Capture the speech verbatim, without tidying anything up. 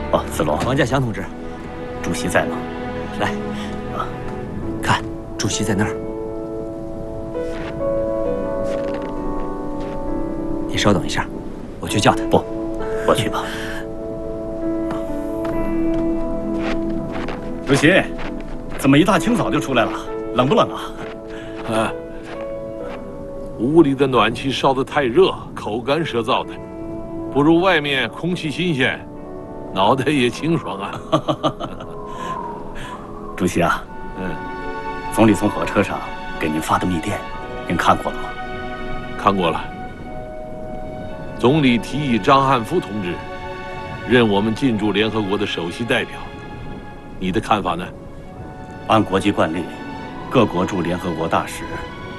哦，子龙， 王稼祥同志， 主席在吗？ 来，啊，看，主席在那儿。你稍等一下，我去叫他。 不，我去吧。主席，怎么一大清早就出来了？冷不冷啊？ 啊，屋里的暖气烧得太热，口干舌燥的，不如外面空气新鲜，脑袋也清爽啊。 主席啊，嗯，总理从火车上给您发的密电，您看过了吗？ 看过了。总理提议张汉夫同志任我们进驻联合国的首席代表，你的看法呢？ 按国际惯例，各国驻联合国大使